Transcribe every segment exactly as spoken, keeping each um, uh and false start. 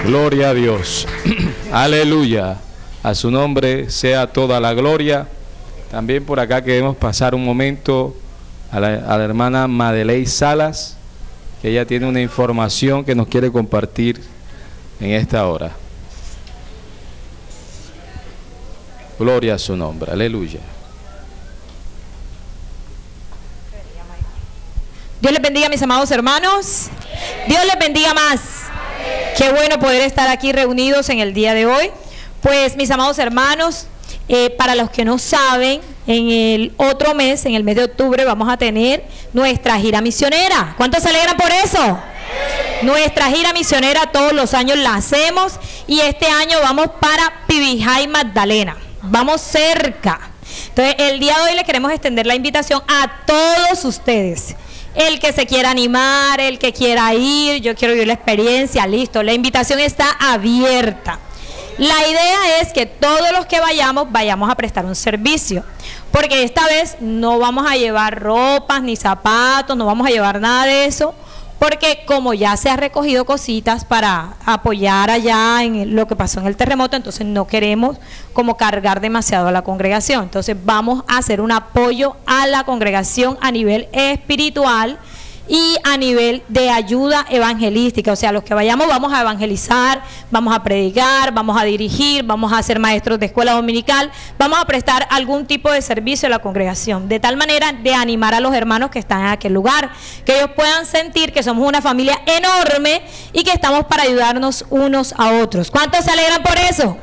Gloria a Dios. Aleluya. A su nombre sea toda la gloria. También por acá queremos pasar un momento a la, a la hermana Madeley Salas, que ella tiene una información que nos quiere compartir en esta hora. Gloria a su nombre. Aleluya. Dios les bendiga, mis amados hermanos. Dios les bendiga más. Qué bueno poder estar aquí reunidos en el día de hoy. Pues, mis amados hermanos, eh, para los que no saben, en el otro mes, en el mes de octubre, vamos a tener nuestra gira misionera. ¿Cuántos se alegran por eso? Nuestra gira misionera todos los años la hacemos y este año vamos para Pibijay, Magdalena. Vamos cerca. Entonces, el día de hoy le queremos extender la invitación a todos ustedes. El que se quiera animar, el que quiera ir, yo quiero vivir la experiencia, listo, la invitación está abierta. La idea es que todos los que vayamos, vayamos a prestar un servicio, porque esta vez no vamos a llevar ropas ni zapatos, no vamos a llevar nada de eso, porque como ya se ha recogido cositas para apoyar allá en lo que pasó en el terremoto, entonces no queremos como cargar demasiado a la congregación. Entonces vamos a hacer un apoyo a la congregación a nivel espiritual y a nivel de ayuda evangelística. O sea, los que vayamos vamos a evangelizar, vamos a predicar, vamos a dirigir, vamos a ser maestros de escuela dominical, vamos a prestar algún tipo de servicio a la congregación, de tal manera de animar a los hermanos que están en aquel lugar, que ellos puedan sentir que somos una familia enorme y que estamos para ayudarnos unos a otros. ¿Cuántos se alegran por eso?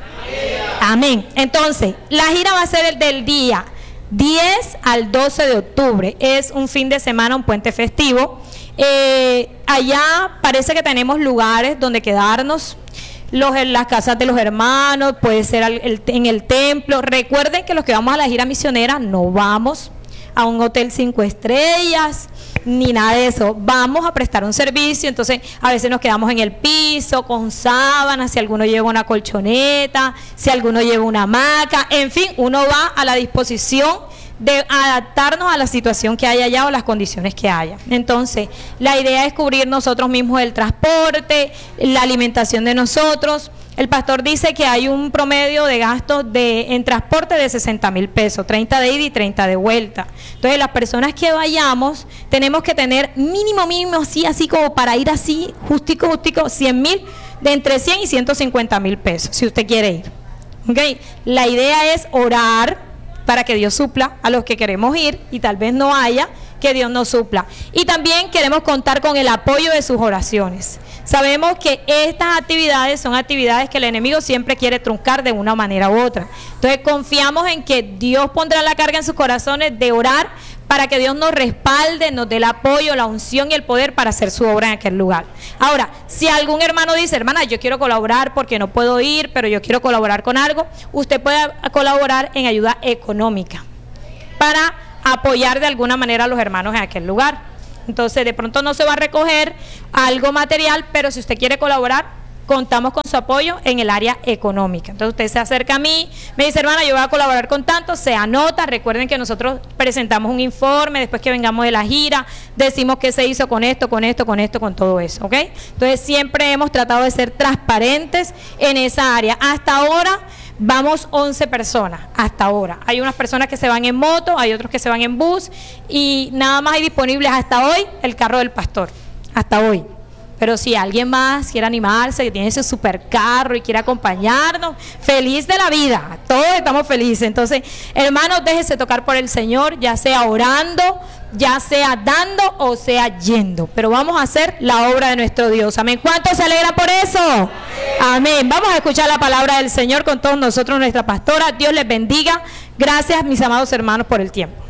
Amén. Entonces, la gira va a ser el del día diez al doce de octubre, es un fin de semana, un puente festivo. Eh, allá parece que tenemos lugares donde quedarnos, los, en las casas de los hermanos, puede ser el, el, en el templo. Recuerden que los que vamos a la gira misionera no vamos a un hotel cinco estrellas, ni nada de eso, vamos a prestar un servicio. Entonces a veces nos quedamos en el piso con sábanas, si alguno lleva una colchoneta, si alguno lleva una hamaca, en fin, uno va a la disposición de adaptarnos a la situación que haya allá o las condiciones que haya. Entonces la idea es cubrir nosotros mismos el transporte, la alimentación de nosotros. El pastor dice que hay un promedio de gastos de, en transporte de sesenta mil pesos, treinta de ida y treinta de vuelta. Entonces las personas que vayamos tenemos que tener mínimo, mínimo, así, así como para ir así, justico, justico, cien mil, de entre cien y ciento cincuenta mil pesos, si usted quiere ir. ¿Okay? La idea es orar para que Dios supla a los que queremos ir y tal vez no haya, que Dios nos supla. Y también queremos contar con el apoyo de sus oraciones. Sabemos que estas actividades son actividades que el enemigo siempre quiere truncar de una manera u otra. Entonces confiamos en que Dios pondrá la carga en sus corazones de orar para que Dios nos respalde, nos dé el apoyo, la unción y el poder para hacer su obra en aquel lugar. Ahora, si algún hermano dice, hermana, yo quiero colaborar porque no puedo ir, pero yo quiero colaborar con algo, usted puede colaborar en ayuda económica para apoyar de alguna manera a los hermanos en aquel lugar. Entonces de pronto no se va a recoger algo material, pero si usted quiere colaborar, contamos con su apoyo en el área económica. Entonces usted se acerca a mí, me dice, hermana, yo voy a colaborar con tanto, se anota. Recuerden que nosotros presentamos un informe después que vengamos de la gira, decimos qué se hizo con esto, con esto, con esto, con todo eso, ¿ok? Entonces siempre hemos tratado de ser transparentes en esa área. Hasta ahora vamos once personas, hasta ahora. Hay unas personas que se van en moto, hay otros que se van en bus y nada más hay disponibles hasta hoy el carro del pastor, hasta hoy. Pero si alguien más quiere animarse, que tiene ese super carro y quiere acompañarnos, feliz de la vida, todos estamos felices. Entonces, hermanos, déjese tocar por el Señor, ya sea orando, ya sea dando o sea yendo, pero vamos a hacer la obra de nuestro Dios. Amén. ¿Cuántos se alegran por eso? Amén. Amén. Vamos a escuchar la palabra del Señor con todos nosotros, nuestra pastora. Dios les bendiga. Gracias, mis amados hermanos, por el tiempo.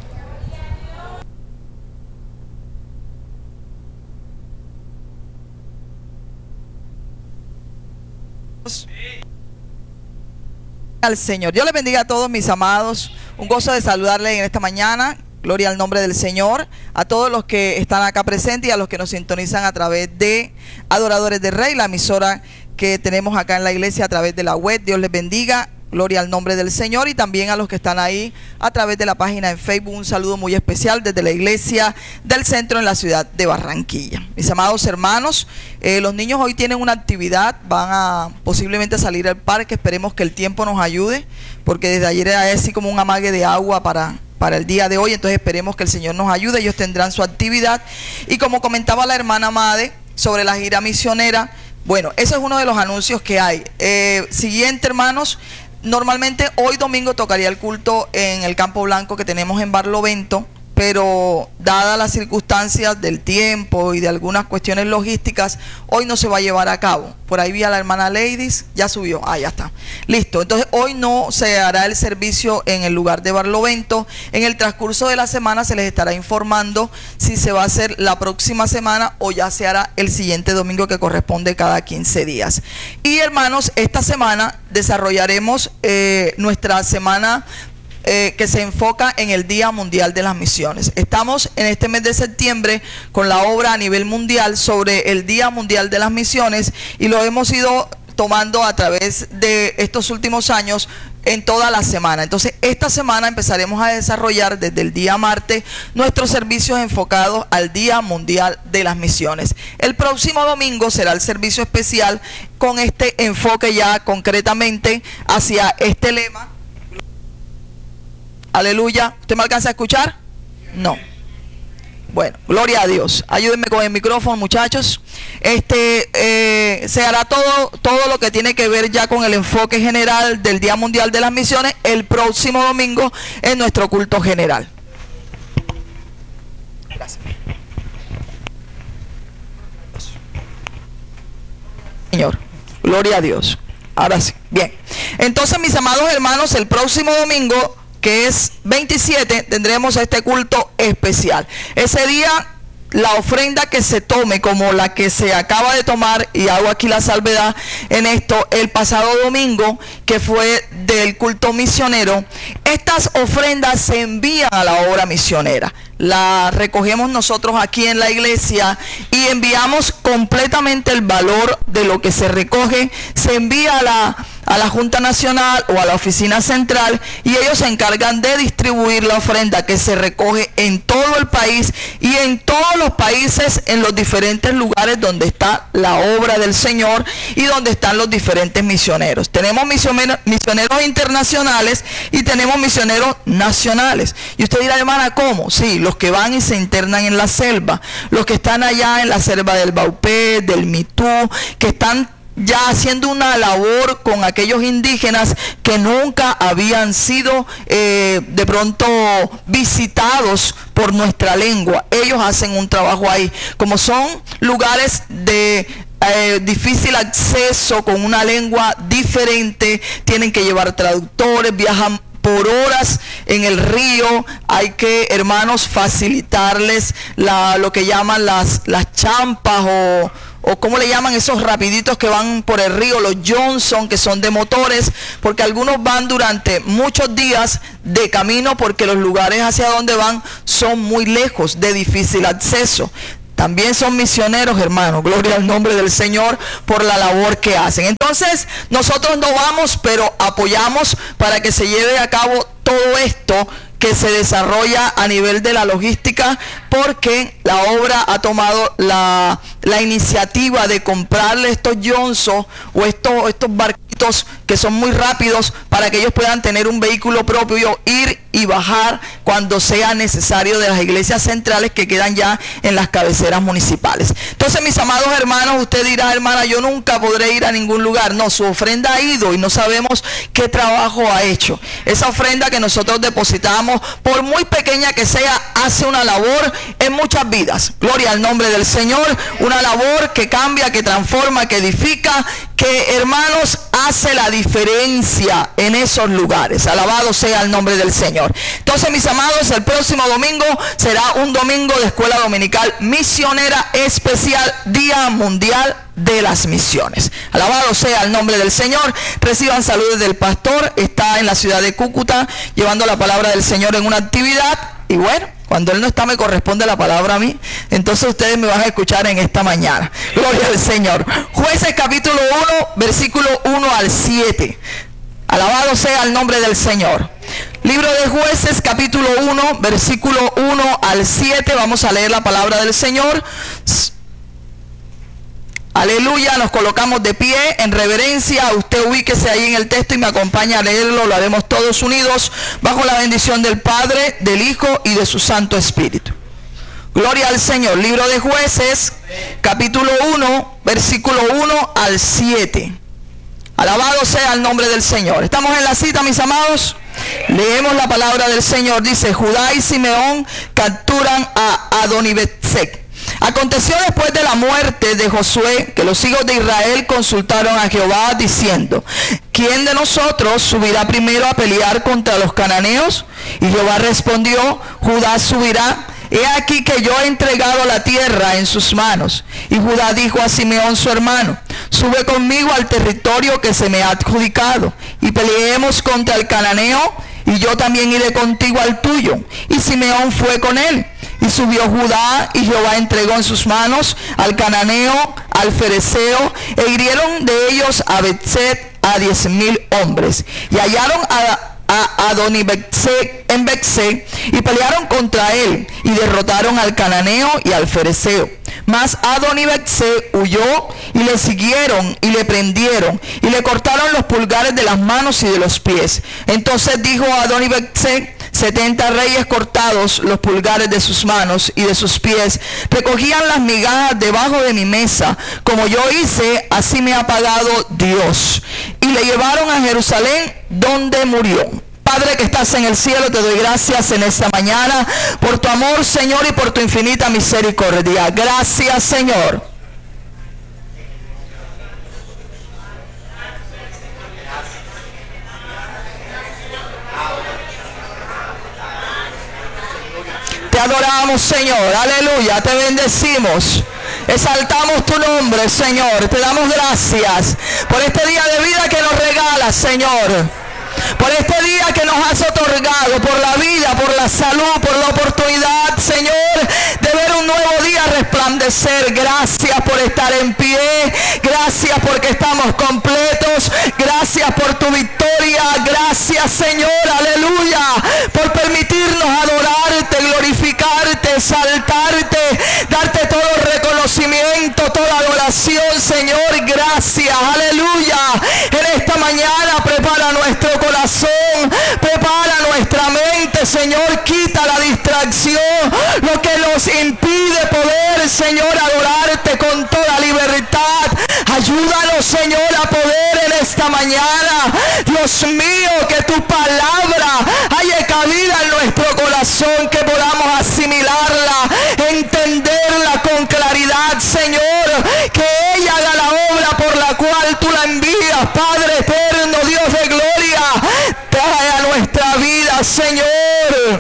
Al Señor. Dios les bendiga a todos, mis amados. Un gozo de saludarles en esta mañana. Gloria al nombre del Señor. A todos los que están acá presentes y a los que nos sintonizan a través de Adoradores del Rey, la emisora que tenemos acá en la iglesia a través de la web. Dios les bendiga. Gloria al nombre del Señor. Y también a los que están ahí a través de la página en Facebook, un saludo muy especial desde la iglesia del centro en la ciudad de Barranquilla. Mis amados hermanos, eh, los niños hoy tienen una actividad, van a posiblemente salir al parque, esperemos que el tiempo nos ayude, porque desde ayer hay así como un amague de agua para... para el día de hoy, entonces esperemos que el Señor nos ayude. Ellos tendrán su actividad, y como comentaba la hermana Made sobre la gira misionera, bueno, eso es uno de los anuncios que hay. Eh, siguiente, hermanos, normalmente hoy domingo tocaría el culto en el Campo Blanco que tenemos en Barlovento, pero dadas las circunstancias del tiempo y de algunas cuestiones logísticas, hoy no se va a llevar a cabo. Por ahí vi a la hermana Ladies, ya subió, ah, ya está, listo. Entonces hoy no se hará el servicio en el lugar de Barlovento. En el transcurso de la semana se les estará informando si se va a hacer la próxima semana o ya se hará el siguiente domingo, que corresponde cada quince días. Y hermanos, esta semana desarrollaremos eh, nuestra semana Eh, que se enfoca en el Día Mundial de las Misiones. Estamos en este mes de septiembre con la obra a nivel mundial sobre el Día Mundial de las Misiones, y lo hemos ido tomando a través de estos últimos años en toda la semana. Entonces esta semana empezaremos a desarrollar desde el día martes nuestros servicios enfocados al Día Mundial de las Misiones. El próximo domingo será el servicio especial con este enfoque ya concretamente hacia este lema. Aleluya. ¿Usted me alcanza a escuchar? No. Bueno, gloria a Dios. Ayúdenme con el micrófono, muchachos. Este eh, se hará todo, todo lo que tiene que ver ya con el enfoque general del Día Mundial de las Misiones el próximo domingo en nuestro culto general. Gracias. Señor, gloria a Dios. Ahora sí. Bien. Entonces, mis amados hermanos, el próximo domingo, que es veintisiete, tendremos este culto especial. Ese día, la ofrenda que se tome, como la que se acaba de tomar, y hago aquí la salvedad en esto, el pasado domingo, que fue del culto misionero, estas ofrendas se envían a la obra misionera. La recogemos nosotros aquí en la iglesia y enviamos completamente el valor de lo que se recoge, se envía a la a la Junta Nacional o a la oficina central, y ellos se encargan de distribuir la ofrenda que se recoge en todo el país y en todos los países, en los diferentes lugares donde está la obra del Señor y donde están los diferentes misioneros. Tenemos misioneros, misioneros internacionales y tenemos misioneros nacionales. Y usted dirá, hermana, ¿cómo? Sí, los que van y se internan en la selva, los que están allá en la selva del Baupé, del Mitú, que están ya haciendo una labor con aquellos indígenas que nunca habían sido eh, de pronto visitados por nuestra lengua. Ellos hacen un trabajo ahí. Como son lugares de eh, difícil acceso, con una lengua diferente, tienen que llevar traductores, viajan por horas en el río. Hay que, hermanos, facilitarles la, lo que llaman las, las champas o... o cómo le llaman esos rapiditos que van por el río, los Johnson, que son de motores, porque algunos van durante muchos días de camino, porque los lugares hacia donde van son muy lejos, de difícil acceso. También son misioneros, hermanos, gloria al nombre del Señor por la labor que hacen. Entonces, nosotros no vamos, pero apoyamos para que se lleve a cabo todo esto que se desarrolla a nivel de la logística, porque la obra ha tomado la, la iniciativa de comprarle estos Johnson o estos, estos barquitos que son muy rápidos, para que ellos puedan tener un vehículo propio, ir y bajar cuando sea necesario, de las iglesias centrales que quedan ya en las cabeceras municipales. Entonces, mis amados hermanos, usted dirá, hermana, yo nunca podré ir a ningún lugar. No, su ofrenda ha ido y no sabemos qué trabajo ha hecho. Esa ofrenda que nosotros depositamos, por muy pequeña que sea, hace una labor en muchas vidas. Gloria al nombre del Señor. Una labor que cambia, que transforma, que edifica, que, hermanos, hace la diferencia en esos lugares. Alabado sea el nombre del Señor. Entonces, mis amados, el próximo domingo será un domingo de escuela dominical misionera especial, Día Mundial de las Misiones. Alabado sea el nombre del Señor. Reciban saludos del pastor. Está en la ciudad de Cúcuta llevando la palabra del Señor en una actividad. Y bueno, cuando él no está, me corresponde la palabra a mí. Entonces ustedes me van a escuchar en esta mañana. Gloria al Señor. Jueces capítulo uno, versículo uno al siete. Alabado sea el nombre del Señor. Libro de Jueces, capítulo uno, versículo uno al siete. Vamos a leer la palabra del Señor. Aleluya, nos colocamos de pie en reverencia. Usted ubíquese ahí en el texto y me acompaña a leerlo. Lo haremos todos unidos bajo la bendición del Padre, del Hijo y de su Santo Espíritu. Gloria al Señor. Libro de Jueces, capítulo uno, versículo uno al siete. Alabado sea el nombre del Señor. ¿Estamos en la cita, mis amados? Leemos la palabra del Señor. Dice: Judá y Simeón capturan a Adonibezek. Aconteció después de la muerte de Josué que los hijos de Israel consultaron a Jehová diciendo: ¿quién de nosotros subirá primero a pelear contra los cananeos? Y Jehová respondió: Judá subirá. He aquí que yo he entregado la tierra en sus manos. Y Judá dijo a Simeón su hermano: sube conmigo al territorio que se me ha adjudicado, y peleemos contra el cananeo, y yo también iré contigo al tuyo. Y Simeón fue con él. Y subió Judá, y Jehová entregó en sus manos al cananeo, al fereceo, e hirieron de ellos a Betset a diez mil hombres. Y hallaron a a Adonibezek en Betzé, y pelearon contra él, y derrotaron al cananeo y al fereceo. Mas Adonibezek huyó, y le siguieron, y le prendieron, y le cortaron los pulgares de las manos y de los pies. Entonces dijo Adonibezek: setenta reyes cortados los pulgares de sus manos y de sus pies recogían las migajas debajo de mi mesa. Como yo hice, así me ha pagado Dios. Y le llevaron a Jerusalén, donde murió. Padre que estás en el cielo, te doy gracias en esta mañana por tu amor, Señor, y por tu infinita misericordia. Gracias, Señor. Te adoramos, Señor. Aleluya. Te bendecimos. Exaltamos tu nombre, Señor. Te damos gracias por este día de vida que nos regalas, Señor. Por este día que nos has otorgado, por la vida, por la salud, por la oportunidad, Señor, de ver un nuevo día resplandecer. Gracias por estar en pie. Gracias porque estamos completos. Gracias por tu victoria. Gracias, Señor, aleluya, por permitirnos adorarte, glorificarte, exaltarte, darte todo reconocimiento, toda adoración, Señor. Gracias, aleluya. En esta mañana prepara nuestro corazón, prepara nuestra mente, Señor. Quita la distracción, lo que nos impide poder, Señor, adorarte con toda libertad. Ayúdanos, Señor, a poder en esta mañana, Dios mío, que tu palabra haya cabida en nuestro corazón, que podamos asimilarla, entenderla con claridad, Señor, que ella haga la obra por la cual tú la envías, Padre eterno, Dios de gloria. Trae a nuestra vida, Señor,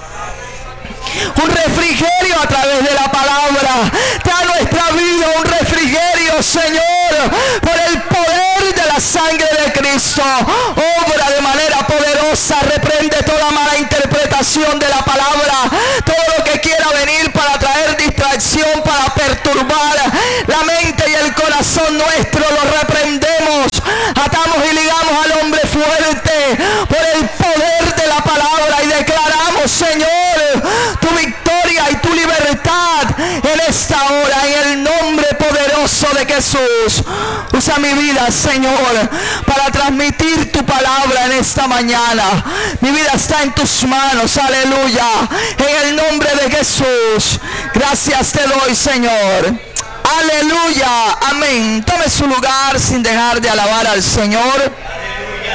un refrigerio a través de la palabra. Trae a nuestra vida un refrigerio, Señor, por el poder de la sangre de Cristo. Obra de manera poderosa. Reprende toda mala interpretación de la palabra, todo lo que quiera venir para traer distracción, para perturbar la mente y el corazón nuestro. Lo reprendemos, atamos y ligamos al hombre fuerte por el poder de la palabra, y declaramos, Señor, tu victoria y tu libertad en esta hora, en el nombre poderoso de Jesús. Usa mi vida, Señor, para transmitir tu palabra en esta mañana. Mi vida está en tus manos, aleluya, en el nombre de Jesús. Gracias te doy, Señor. Aleluya, amén. Tome su lugar sin dejar de alabar al Señor. Aleluya.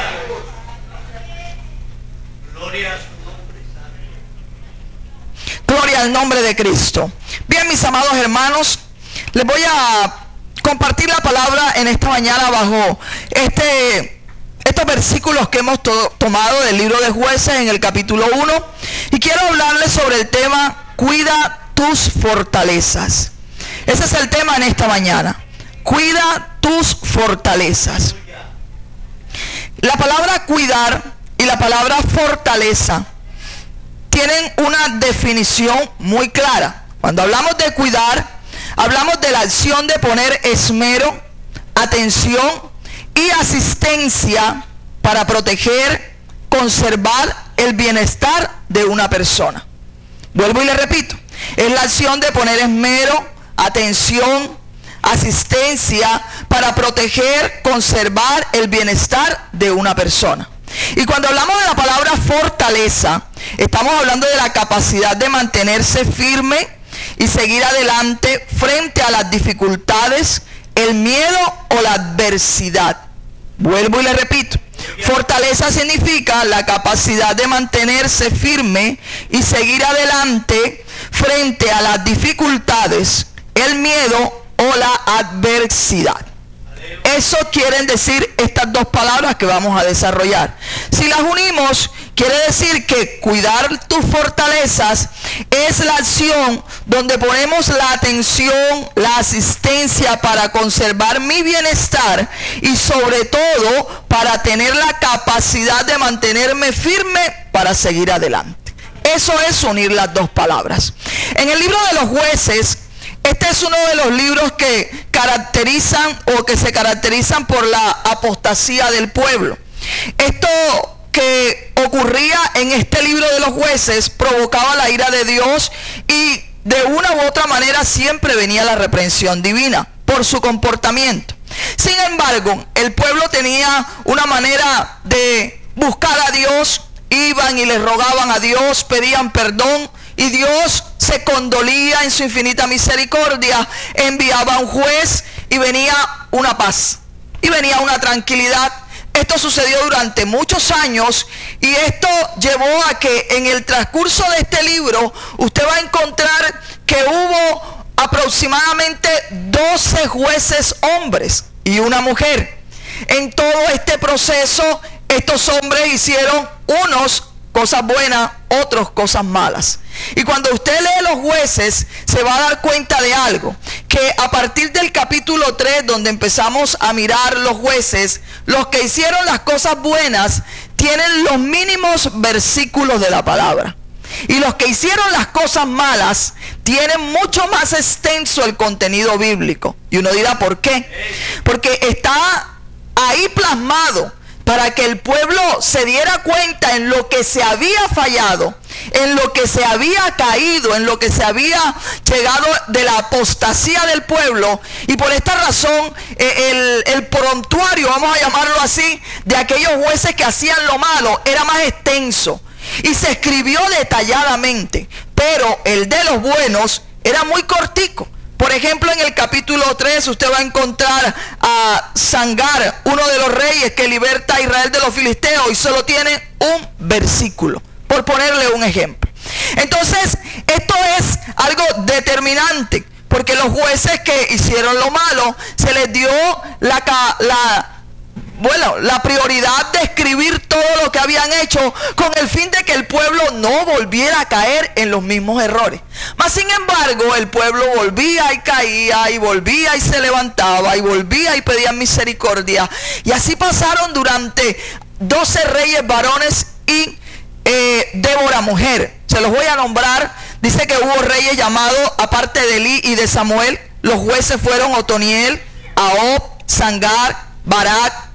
Gloria a su nombre. Gloria al nombre de Cristo. Bien, mis amados hermanos, les voy a compartir la palabra en esta mañana bajo este, estos versículos que hemos to- tomado del libro de Jueces en el capítulo uno. Y quiero hablarles sobre el tema: cuida tus fortalezas. Ese es el tema en esta mañana. Cuida tus fortalezas. La palabra cuidar y la palabra fortaleza tienen una definición muy clara. Cuando hablamos de cuidar, hablamos de la acción de poner esmero, atención y asistencia para proteger, conservar el bienestar de una persona. Vuelvo y le repito, es la acción de poner esmero, atención, asistencia para proteger, conservar el bienestar de una persona. Y cuando hablamos de la palabra fortaleza, estamos hablando de la capacidad de mantenerse firme y seguir adelante frente a las dificultades, el miedo o la adversidad. Vuelvo y le repito, fortaleza significa la capacidad de mantenerse firme y seguir adelante frente a las dificultades, el miedo o la adversidad. Eso quieren decir estas dos palabras que vamos a desarrollar. Si las unimos, quiere decir que cuidar tus fortalezas es la acción donde ponemos la atención, la asistencia para conservar mi bienestar y sobre todo para tener la capacidad de mantenerme firme para seguir adelante. Eso es unir las dos palabras. En el libro de los Jueces, este es uno de los libros que caracterizan o que se caracterizan por la apostasía del pueblo. Esto que ocurría en este libro de los Jueces provocaba la ira de Dios y de una u otra manera siempre venía la reprensión divina por su comportamiento. Sin embargo, el pueblo tenía una manera de buscar a Dios, iban y le rogaban a Dios, pedían perdón. Y Dios se condolía en su infinita misericordia, enviaba un juez y venía una paz, y venía una tranquilidad. Esto sucedió durante muchos años y esto llevó a que en el transcurso de este libro usted va a encontrar que hubo aproximadamente doce jueces hombres y una mujer. En todo este proceso, estos hombres hicieron unos cosas buenas, otros cosas malas. Y cuando usted lee los Jueces, se va a dar cuenta de algo, que a partir del capítulo tres, donde empezamos a mirar los jueces, los que hicieron las cosas buenas tienen los mínimos versículos de la palabra. Y los que hicieron las cosas malas tienen mucho más extenso el contenido bíblico. Y uno dirá, ¿por qué? Porque está ahí plasmado para que el pueblo se diera cuenta en lo que se había fallado, en lo que se había caído, en lo que se había llegado de la apostasía del pueblo. Y por esta razón eh, el, el prontuario, vamos a llamarlo así, de aquellos jueces que hacían lo malo era más extenso y se escribió detalladamente, pero el de los buenos era muy cortico. Por ejemplo, en el capítulo tres usted va a encontrar a Sangar, uno de los reyes que liberta a Israel de los filisteos, y solo tiene un versículo, por ponerle un ejemplo. Entonces, esto es algo determinante, porque los jueces que hicieron lo malo, se les dio la, la, bueno, la prioridad de escribir todo lo que habían hecho con el fin de que el pueblo no volviera a caer en los mismos errores. Mas sin embargo, el pueblo volvía y caía, y volvía y se levantaba, y volvía y pedía misericordia. Y así pasaron durante doce reyes varones y eh, Débora mujer. Se los voy a nombrar. Dice que hubo reyes llamados, aparte de Elí y de Samuel, los jueces fueron Otoniel, Ahop, Sangar, Barak,